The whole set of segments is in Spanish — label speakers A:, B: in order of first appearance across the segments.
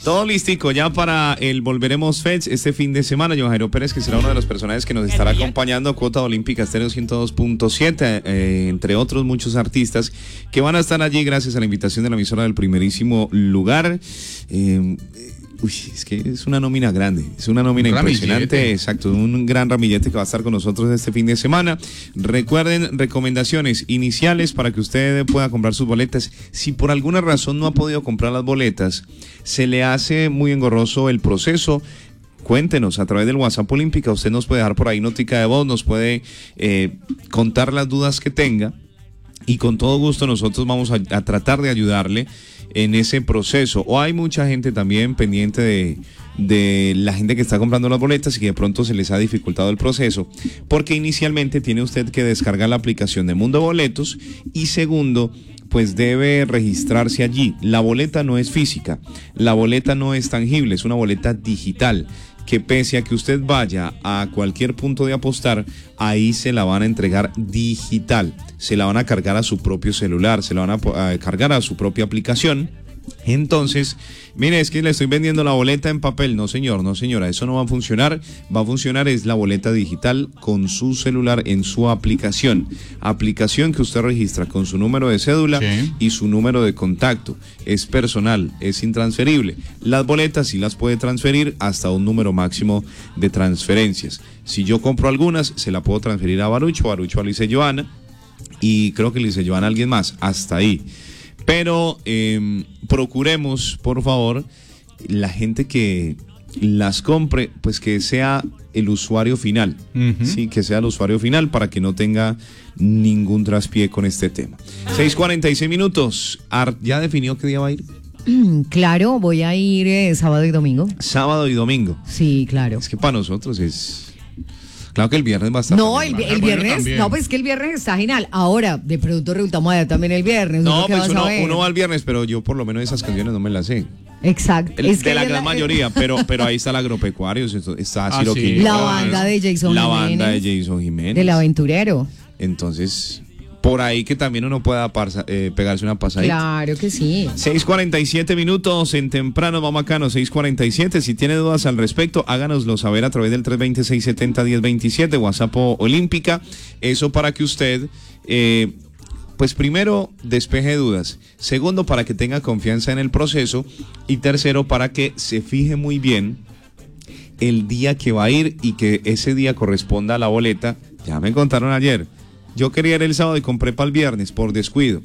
A: Todo listico ya para el Volveremos Fest este fin de semana. Johan Jairo Pérez, que será uno de los personajes que nos estará acompañando, Cuota Olímpica Estéreo 102.7, entre otros muchos artistas que van a estar allí gracias a la invitación de la emisora del primerísimo lugar. Es que es una nómina grande, es una nómina impresionante, exacto, un gran ramillete que va a estar con nosotros este fin de semana. Recuerden, recomendaciones iniciales para que usted pueda comprar sus boletas. Si por alguna razón no ha podido comprar las boletas, se le hace muy engorroso el proceso, cuéntenos a través del WhatsApp Olímpica. Usted nos puede dejar por ahí notica de voz, nos puede contar las dudas que tenga y con todo gusto nosotros vamos a tratar de ayudarle en ese proceso. O hay mucha gente también pendiente de la gente que está comprando las boletas y que de pronto se les ha dificultado el proceso, porque inicialmente tiene usted que descargar la aplicación de Mundo Boletos y segundo, pues debe registrarse allí. La boleta no es física, la boleta no es tangible, es una boleta digital que pese a que usted vaya a cualquier punto de apostar, ahí se la van a entregar digital, se la van a cargar a su propio celular, se la van a cargar a su propia aplicación. Entonces, mire, es que le estoy vendiendo la boleta en papel. No señor, no señora, eso no va a funcionar. Va a funcionar es la boleta digital con su celular en su aplicación que usted registra con su número de cédula y su número de contacto. Es personal, es intransferible. Las boletas sí las puede transferir hasta un número máximo de transferencias. Si yo compro algunas, se la puedo transferir a Barucho a Lice Joana y creo que Lice Joana a alguien más, hasta ahí. Pero procuremos, por favor, la gente que las compre, pues que sea el usuario final, sí, que sea el usuario final para que no tenga ningún traspié con este tema. 6:46 minutos. ¿Ya definió qué día va a ir?
B: Claro, voy a ir sábado y domingo.
A: Sábado y domingo.
B: Sí, claro.
A: Es que para nosotros es... Claro que el viernes va a estar.
B: No, el viernes, no, pues es que el viernes está genial. Ahora, de pronto resultamos allá también el viernes.
A: No, pues uno va el viernes, pero yo por lo menos esas canciones no me las sé.
B: Exacto.
A: De la gran mayoría, pero ahí está el Agropecuario, está Ciro Quiñones,
B: la banda de Jason Jiménez.
A: La banda de Jason Jiménez.
B: Del Aventurero.
A: Entonces... por ahí que también uno pueda pegarse una pasadita.
B: Claro que sí.
A: 6:47 minutos en Temprano Mamacano, 6:47. Si tiene dudas al respecto, háganoslo saber a través del 320-670-1027, WhatsApp Olímpica. Eso para que usted, pues primero, despeje dudas. Segundo, para que tenga confianza en el proceso. Y tercero, para que se fije muy bien el día que va a ir y que ese día corresponda a la boleta. Ya me contaron ayer. Yo quería ir el sábado y compré para el viernes por descuido.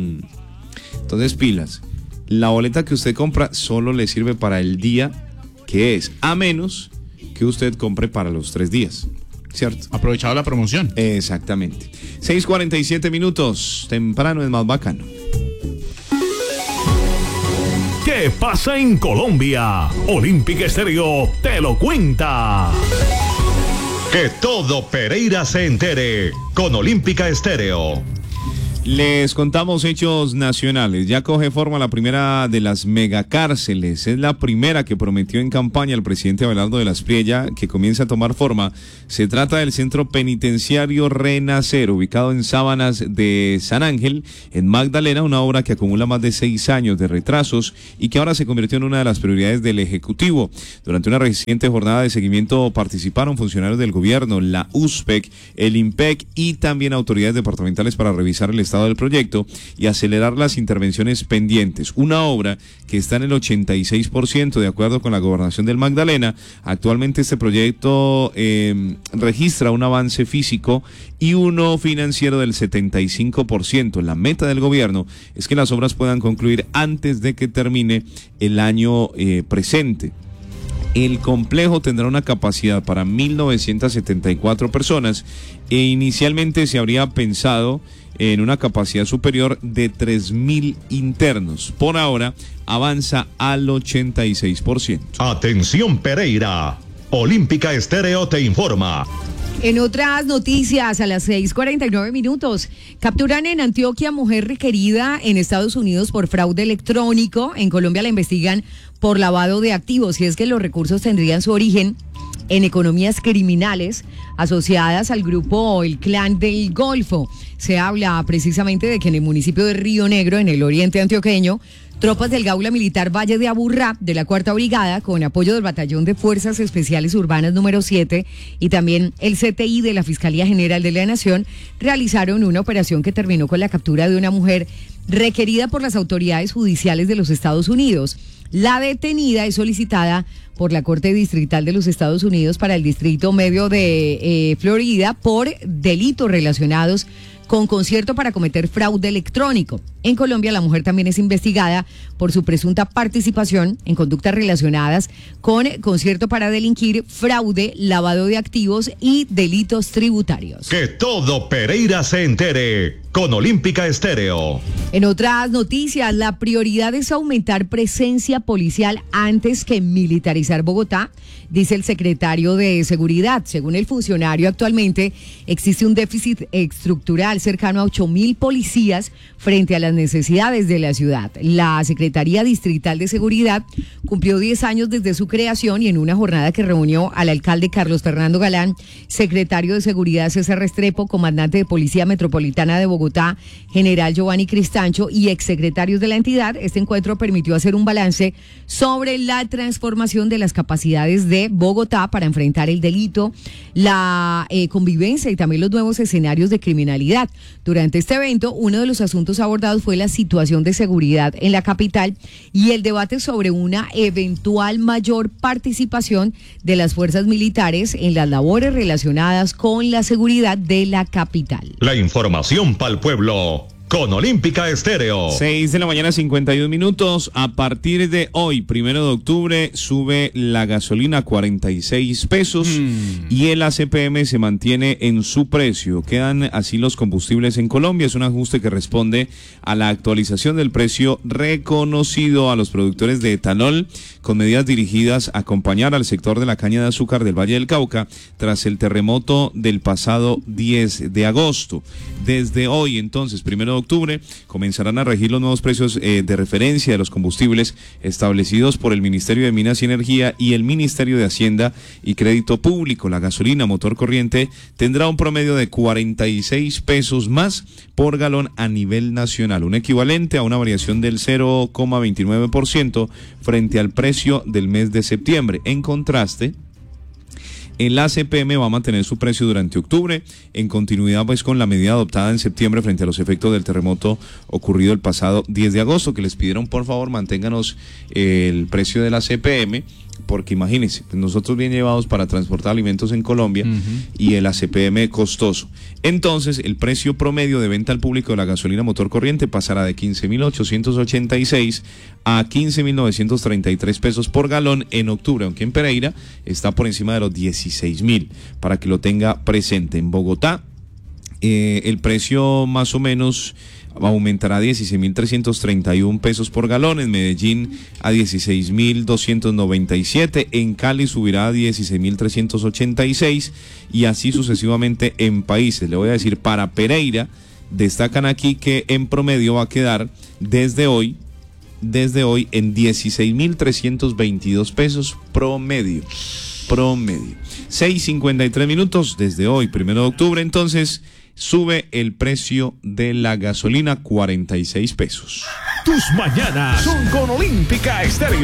A: Entonces, pilas. La boleta que usted compra solo le sirve para el día que es, a menos que usted compre para los 3 días. ¿Cierto?
C: Aprovechado la promoción.
A: Exactamente. 6:47 minutos. Temprano es más bacano.
D: ¿Qué pasa en Colombia? Olímpica Estéreo te lo cuenta.
E: Que todo Pereira se entere con Olímpica Estéreo.
A: Les contamos hechos nacionales. Ya coge forma la primera de las megacárceles. Es la primera que prometió en campaña el presidente Abelardo de la Espriella, que comienza a tomar forma. Se trata del Centro Penitenciario Renacer, ubicado en Sábanas de San Ángel, en Magdalena, una obra que acumula más de 6 años de retrasos y que ahora se convirtió en una de las prioridades del Ejecutivo. Durante una reciente jornada de seguimiento participaron funcionarios del gobierno, la USPEC, el IMPEC y también autoridades departamentales para revisar el estado del proyecto y acelerar las intervenciones pendientes. Una obra que está en el 86% de acuerdo con la gobernación del Magdalena. Actualmente este proyecto registra un avance físico y uno financiero del 75%. La meta del gobierno es que las obras puedan concluir antes de que termine el año presente. El complejo tendrá una capacidad para 1.974 personas e inicialmente se habría pensado en una capacidad superior de 3.000 internos. Por ahora avanza al 86%.
E: Atención Pereira, Olímpica Estéreo te informa.
B: En otras noticias, a las 6:49 minutos, capturan en Antioquia mujer requerida en Estados Unidos por fraude electrónico. En Colombia la investigan por lavado de activos, y es que los recursos tendrían su origen en economías criminales asociadas al grupo El Clan del Golfo. Se habla precisamente de que en el municipio de Río Negro, en el oriente antioqueño, Tropas del Gaula Militar Valle de Aburrá, de la 4ª Brigada, con apoyo del Batallón de Fuerzas Especiales Urbanas número 7 y también el CTI de la Fiscalía General de la Nación, realizaron una operación que terminó con la captura de una mujer requerida por las autoridades judiciales de los Estados Unidos. La detenida es solicitada por la Corte Distrital de los Estados Unidos para el Distrito Medio de Florida por delitos relacionados con concierto para cometer fraude electrónico. En Colombia, la mujer también es investigada por su presunta participación en conductas relacionadas con concierto para delinquir, fraude, lavado de activos y delitos tributarios.
E: Que todo Pereira se entere con Olímpica Estéreo.
B: En otras noticias, la prioridad es aumentar presencia policial antes que militarizar Bogotá, dice el secretario de Seguridad. Según el funcionario, actualmente existe un déficit estructural cercano a 8.000 policías frente a las necesidades de la ciudad. La Secretaría Distrital de Seguridad cumplió 10 años desde su creación y en una jornada que reunió al alcalde Carlos Fernando Galán, secretario de Seguridad César Restrepo, comandante de Policía Metropolitana de Bogotá, general Giovanni Cristancho y exsecretarios de la entidad, este encuentro permitió hacer un balance sobre la transformación de las capacidades de Bogotá para enfrentar el delito, la convivencia y también los nuevos escenarios de criminalidad. Durante este evento, uno de los asuntos abordados fue la situación de seguridad en la capital y el debate sobre una eventual mayor participación de las fuerzas militares en las labores relacionadas con la seguridad de la capital.
E: La información para el pueblo con Olímpica Estéreo.
A: 6 de la mañana, 51 minutos. A partir de hoy, 1 de octubre, sube la gasolina a 46 pesos y el ACPM se mantiene en su precio. Quedan así los combustibles en Colombia. Es un ajuste que responde a la actualización del precio reconocido a los productores de etanol, con medidas dirigidas a acompañar al sector de la caña de azúcar del Valle del Cauca tras el terremoto del pasado 10 de agosto. Desde hoy, entonces, 1 de octubre, comenzarán a regir los nuevos precios de referencia de los combustibles establecidos por el Ministerio de Minas y Energía y el Ministerio de Hacienda y Crédito Público. La gasolina motor corriente tendrá un promedio de 46 pesos más por galón a nivel nacional, un equivalente a una variación del 0,29% frente al precio del mes de septiembre. En contraste, el ACPM va a mantener su precio durante octubre, en continuidad pues con la medida adoptada en septiembre frente a los efectos del terremoto ocurrido el pasado 10 de agosto, que les pidieron por favor manténganos el precio del ACPM, porque imagínense, nosotros bien llevados para transportar alimentos en Colombia y el ACPM costoso. Entonces, el precio promedio de venta al público de la gasolina motor corriente pasará de 15.886 a 15.933 pesos por galón en octubre, aunque en Pereira está por encima de los 16.000, para que lo tenga presente. En Bogotá, el precio más o menos aumentará a 16.331 pesos por galón, en Medellín a 16.297, en Cali subirá a 16.386 y así sucesivamente en países. Le voy a decir, para Pereira destacan aquí que en promedio va a quedar desde hoy en 16.322 pesos promedio. 6:53 minutos desde hoy, 1 de octubre, entonces sube el precio de la gasolina 46 pesos.
D: Tus mañanas son con Olímpica Estéreo.